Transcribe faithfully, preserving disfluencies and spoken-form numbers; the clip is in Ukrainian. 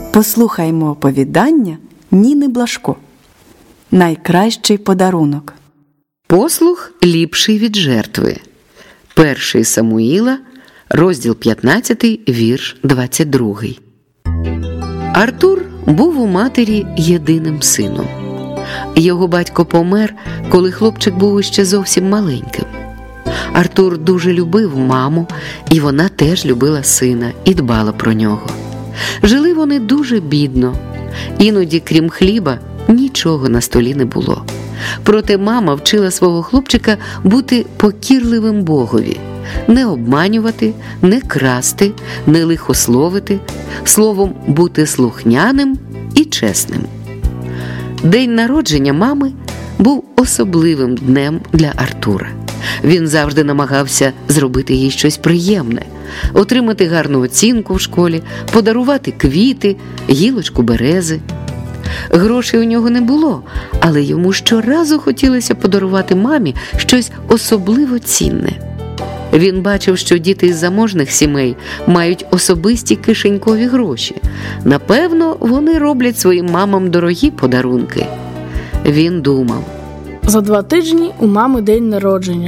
Послухаймо оповідання Ніни Блажко «Найкращий подарунок». Послух ліпший від жертви. Перший Самуїла, розділ п'ятнадцятий, вірш двадцять другий. Артур був у матері єдиним сином. Його батько помер, коли хлопчик був іще зовсім маленьким. Артур дуже любив маму, і вона теж любила сина і дбала про нього. Жили вони дуже бідно. Іноді, крім хліба, нічого на столі не було. Проте мама вчила свого хлопчика бути покірливим Богові, не обманювати, не красти, не лихословити, словом, бути слухняним і чесним. День народження мами був особливим днем для Артура. Він завжди намагався зробити їй щось приємне, отримати гарну оцінку в школі, подарувати квіти, гілочку берези. Грошей у нього не було, але йому щоразу хотілося подарувати мамі щось особливо цінне. Він бачив, що діти із заможних сімей мають особисті кишенькові гроші. Напевно, вони роблять своїм мамам дорогі подарунки. Він думав: за два тижні у мами день народження.